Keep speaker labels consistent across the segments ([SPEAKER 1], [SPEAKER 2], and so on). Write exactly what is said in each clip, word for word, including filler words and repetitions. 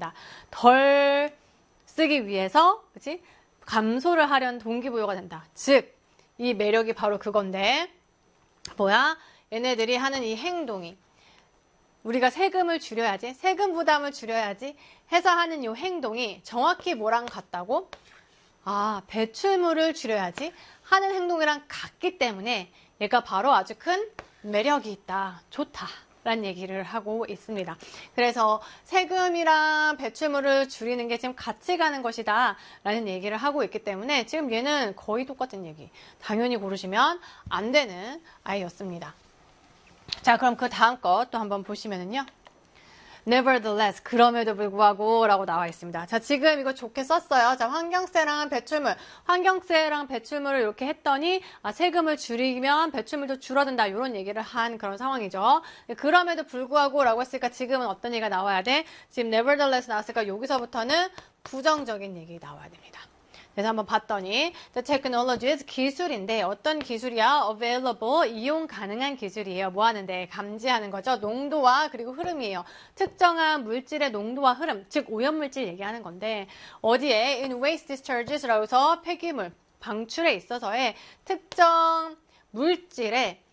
[SPEAKER 1] 된다. 덜 쓰기 위해서, 그치? 감소를 하려는 동기부여가 된다. 즉, 이 매력이 바로 그건데, 뭐야? 얘네들이 하는 이 행동이, 우리가 세금을 줄여야지, 세금 부담을 줄여야지 해서 하는 이 행동이 정확히 뭐랑 같다고? 아, 배출물을 줄여야지 하는 행동이랑 같기 때문에 얘가 바로 아주 큰 매력이 있다. 좋다. 라는 얘기를 하고 있습니다. 그래서 세금이랑 배출물을 줄이는 게 지금 같이 가는 것이다. 라는 얘기를 하고 있기 때문에 지금 얘는 거의 똑같은 얘기. 당연히 고르시면 안 되는 아이였습니다. 자, 그럼 그 다음 거 또 한번 보시면은요. Nevertheless, 그럼에도 불구하고 라고 나와 있습니다. 자, 지금 이거 좋게 썼어요. 자, 환경세랑 배출물. 환경세랑 배출물을 이렇게 했더니, 아, 세금을 줄이면 배출물도 줄어든다. 이런 얘기를 한 그런 상황이죠. 그럼에도 불구하고 라고 했으니까 지금은 어떤 얘기가 나와야 돼? 지금 nevertheless 나왔으니까 여기서부터는 부정적인 얘기 나와야 됩니다. 그래서 한번 봤더니 the technologies 기술인데 어떤 기술이야? available 이용 가능한 기술이에요. 뭐 하는데? 감지하는 거죠. 농도와 그리고 흐름이에요. 특정한 물질의 농도와 흐름, 즉 오염물질 얘기하는 건데 어디에? in waste discharges라고 해서 폐기물, 방출에 있어서의 특정 물질의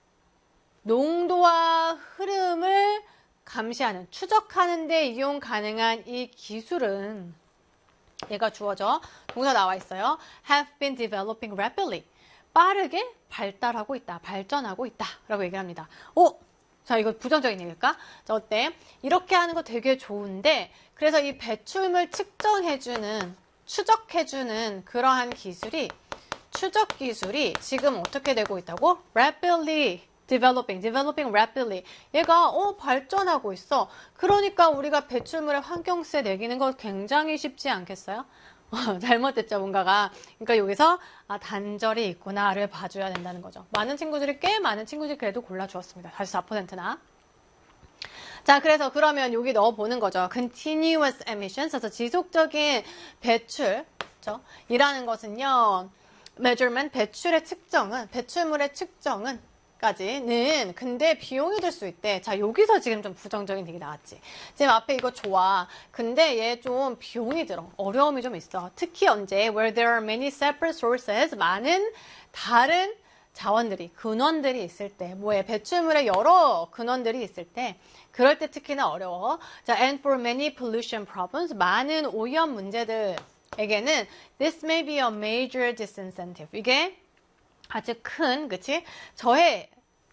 [SPEAKER 1] 농도와 흐름을 감시하는, 추적하는 데 이용 가능한 이 기술은 얘가 주어져 동사 나와 있어요. have been developing rapidly. 빠르게 발달하고 있다. 발전하고 있다. 라고 얘기를 합니다. 오! 자, 이거 부정적인 얘기일까? 자, 어때? 이렇게 하는 거 되게 좋은데 그래서 이 배출물 측정해주는, 추적해주는 그러한 기술이, 추적 기술이 지금 어떻게 되고 있다고? rapidly. developing, developing rapidly. 얘가 어 발전하고 있어. 그러니까 우리가 배출물에 환경세 내기는 거 굉장히 쉽지 않겠어요? 어, 잘못됐죠, 뭔가가. 그러니까 여기서 아, 단절이 있구나를 봐줘야 된다는 거죠. 많은 친구들이, 꽤 많은 친구들이 그래도 골라주었습니다. 사십사 퍼센트나. 자, 그래서 그러면 여기 넣어보는 거죠. continuous emissions, 그래서 지속적인 배출, 그렇죠? 이라는 것은요, measurement, 배출의 측정은, 배출물의 측정은 까지는 근데 비용이 들 수 있대. 자, 여기서 지금 좀 부정적인 얘기 나왔지. 지금 앞에 이거 좋아. 근데 얘 좀 비용이 들어. 어려움이 좀 있어. 특히 언제? Where there are many separate sources. 많은 다른 자원들이, 근원들이 있을 때. 뭐에? 배출물에 여러 근원들이 있을 때. 그럴 때 특히나 어려워. 자, and for many pollution problems. 많은 오염 문제들에게는 this may be a major disincentive. 이게 아주 큰, 그치? 저의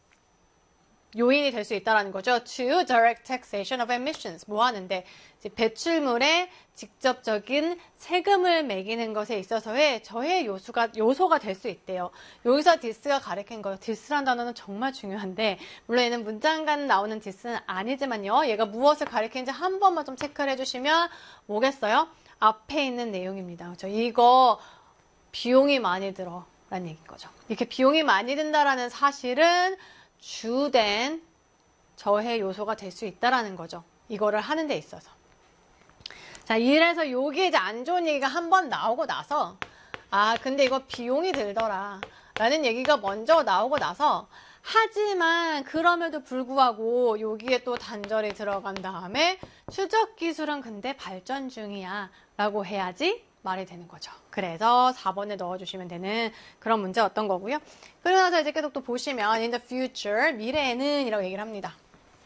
[SPEAKER 1] 요인이 될 수 있다는 거죠. To direct taxation of emissions. 뭐 하는데? 배출물에 직접적인 세금을 매기는 것에 있어서의 저의 요소가, 요소가 될 수 있대요. 여기서 this가 가리킨 거예요. this라는 단어는 정말 중요한데, 물론 얘는 문장간 나오는 this는 아니지만요. 얘가 무엇을 가리키는지 한 번만 좀 체크를 해주시면 뭐겠어요? 앞에 있는 내용입니다. 그렇죠? 이거 비용이 많이 들어. 라는 얘기인 거죠. 이렇게 비용이 많이 든다라는 사실은 주된 저해 요소가 될 수 있다라는 거죠. 이거를 하는 데 있어서. 자, 이래서 여기 이제 안 좋은 얘기가 한 번 나오고 나서 아, 근데 이거 비용이 들더라 라는 얘기가 먼저 나오고 나서 하지만 그럼에도 불구하고 여기에 또 단절이 들어간 다음에 추적 기술은 근데 발전 중이야 라고 해야지 말이 되는 거죠. 그래서 사 번에 넣어주시면 되는 그런 문제 어떤 거고요. 그러고 나서 이제 계속 또 보시면 in the future, 미래에는 이라고 얘기를 합니다.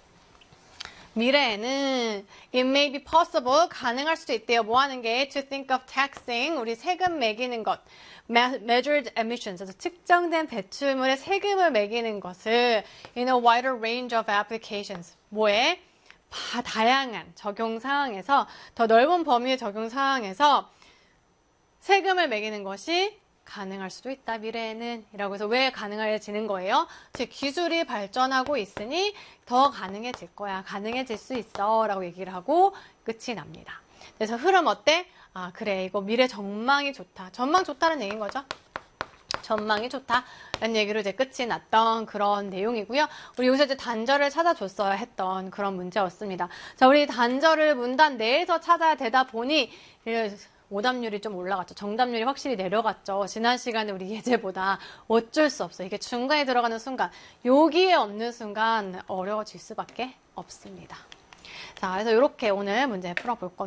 [SPEAKER 1] 미래에는 it may be possible, 가능할 수도 있대요. 뭐 하는 게 to think of taxing, 우리 세금 매기는 것, measured emissions, 그래서 측정된 배출물에 세금을 매기는 것을 in a wider range of applications, 뭐에? 다, 다양한 적용 상황에서, 더 넓은 범위의 적용 상황에서 세금을 매기는 것이 가능할 수도 있다, 미래에는. 이라고 해서 왜 가능해지는 거예요? 즉, 기술이 발전하고 있으니 더 가능해질 거야. 가능해질 수 있어. 라고 얘기를 하고 끝이 납니다. 그래서 흐름 어때? 아, 그래. 이거 미래 전망이 좋다. 전망 좋다는 얘기인 거죠. 전망이 좋다라는 얘기로 이제 끝이 났던 그런 내용이고요. 우리 여기서 이제 단절을 찾아줬어야 했던 그런 문제였습니다. 자, 우리 단절을 문단 내에서 찾아야 되다 보니 오답률이 좀 올라갔죠. 정답률이 확실히 내려갔죠. 지난 시간에 우리 예제보다 어쩔 수 없어요. 이게 중간에 들어가는 순간, 여기에 없는 순간 어려워질 수밖에 없습니다. 자, 그래서 이렇게 오늘 문제 풀어볼 겁니다.